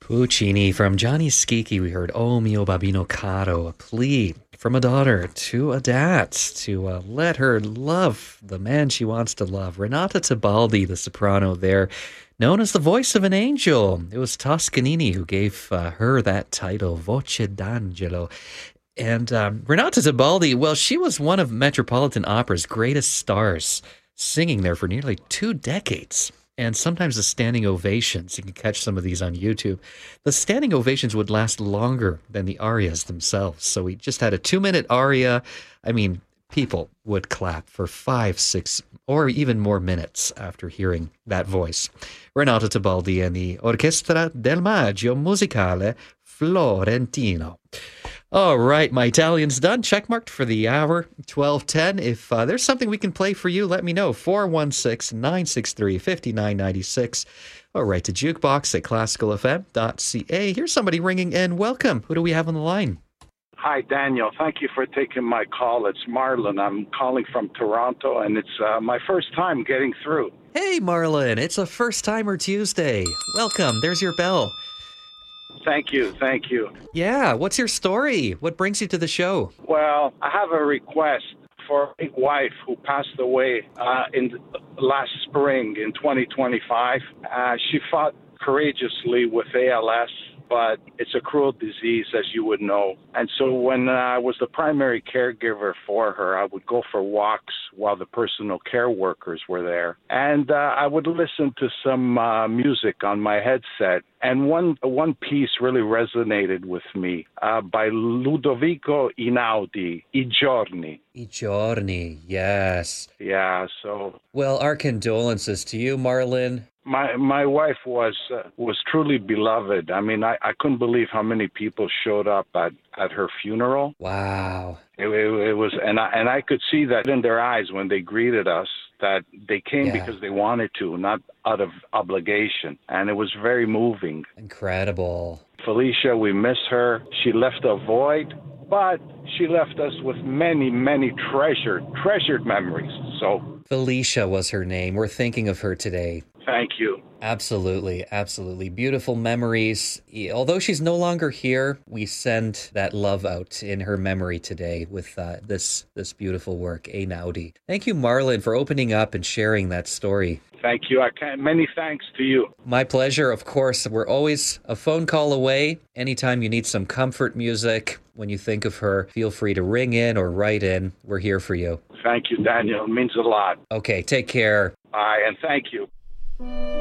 Puccini from Johnny Schicchi. We heard O mio babbino caro, a plea from a daughter to a dad to let her love the man she wants to love. Renata Tebaldi, the soprano there, known as the voice of an angel. It was Toscanini who gave her that title, Voce d'Angelo. And Renata Tebaldi, well, she was one of Metropolitan Opera's greatest stars, singing there for nearly 2 decades. And sometimes the standing ovations, you can catch some of these on YouTube, the standing ovations would last longer than the arias themselves. So we just had a 2-minute aria. I mean, people would clap for 5, 6, or even more minutes after hearing that voice. Renata Tebaldi and the Orchestra del Maggio Musicale Florentino. All right, my Italian's done. Checkmarked for the hour, 12:10. If there's something we can play for you, let me know. 416-963-5996. Or write to jukebox at classicalfm.ca. Here's somebody ringing in. Welcome. Who do we have on the line? Hi, Daniel. Thank you for taking my call. It's Marlon. I'm calling from Toronto, and it's my first time getting through. Hey, Marlon. It's a first-timer Tuesday. Welcome. There's your bell. Thank you. Yeah, what's your story? What brings you to the show? Well, I have a request for a wife who passed away in last spring in 2025. She fought courageously with ALS, but it's a cruel disease, as you would know. And so when I was the primary caregiver for her, I would go for walks while the personal care workers were there. And I would listen to some music on my headset. And one piece really resonated with me by Ludovico Einaudi, I Giorni. I Giorni, yes. Yeah, so... Well, our condolences to you, Marlon. My wife was truly beloved. I mean, I couldn't believe how many people showed up at her funeral. Wow. It was, and I could see that in their eyes when they greeted us, that they came because they wanted to, not out of obligation. And it was very moving. Incredible. Felicia, we miss her. She left a void, but she left us with many, many treasured memories. So Felicia was her name. We're thinking of her today. Thank you. Absolutely. Beautiful memories. Although she's no longer here, we send that love out in her memory today with this beautiful work, Einaudi. Thank you, Marlon, for opening up and sharing that story. Thank you. Many thanks to you. My pleasure, of course. We're always a phone call away. Anytime you need some comfort music, when you think of her, feel free to ring in or write in. We're here for you. Thank you, Daniel. It means a lot. Okay, take care. Bye, and thank you.